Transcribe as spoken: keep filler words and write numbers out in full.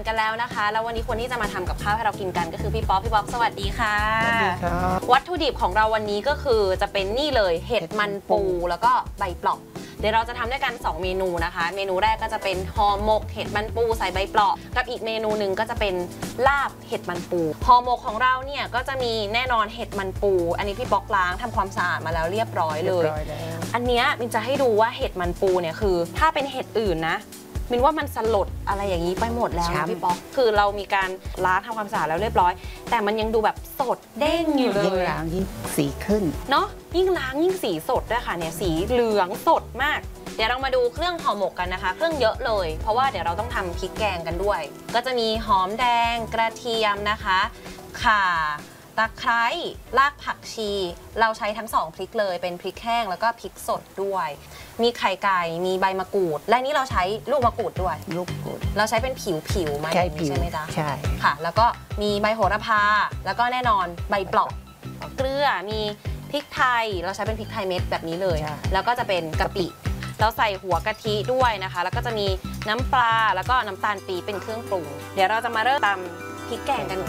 กันแล้วนะคะแล้ววันนี้คนที่จะมาทำกับข้าวให้เรากินกันก็คือพี่ป๊อกพี่ป๊อกสวัสดีค่ะสวัสดีครับวัตถุดิบของเราวันนี้ก็คือจะเป็นนี่เลยเห็ดมันปูแล้วก็ใบเปลาะเดี๋ยวเราจะทำด้วยกันสองเมนูนะคะเมนูแรกก็จะเป็นห่อหมกเห็ดมันปูใส่ใบเปลาะกับอีกเมนูหนึ่งก็จะเป็นลาบเห็ดมันปูห่อหมกของเราเนี่ยก็จะมีแน่นอนเห็ดมันปูอันนี้พี่ป๊อกล้างทำความสะอาดมาแล้วเรียบร้อยเลยอันนี้มินจะให้ดูว่าเห็ดมันปูเนี่ยคือถ้าเป็นเห็ดอื่นนะมินว่ามันสลดอะไรอย่างนี้ไปหมดแล้วนะพี่ป๊อกคือเรามีการล้างทำความสะอาดแล้วเรียบร้อยแต่มันยังดูแบบสดเด้งอยู่เลยยิ่งล้างยิ่งสีขึ้นเนาะยิ่งล้างยิ่งสีสดด้วยค่ะเนี่ยสีเหลืองสดมากเดี๋ยวเรามาดูเครื่องห่อหมกกันนะคะเครื่องเยอะเลยเพราะว่าเดี๋ยวเราต้องทำพริกแกงกันด้วยก็จะมีหอมแดงกระเทียมนะคะข่าตะไคร้รากผักชีเราใช้ทั้งสองพริกเลยเป็นพริกแห้งแล้วก็พริกสดด้วยมีไข่ไก่มีใบมะกรูดและนี่เราใช้ลูกมะกรูดด้วยลูกกรูดเราใช้เป็นผิวผิวมาใช่ใช่ไหมจ๊ะใช่ค่ะแล้วก็มีใบโหระพาแล้วก็แน่นอนใบเปลาะเกลือมีพริกไทยเราใช้เป็นพริกไทยเม็ดแบบนี้เลยแล้วก็จะเป็นกะปิเราใส่หัวกะทิด้วยนะคะแล้วก็จะมีน้ำปลาแล้วก็น้ำตาลปี๊บเป็นเครื่องปรุงเดี๋ยวเราจะมาเริ่มตำพริกแกงกัน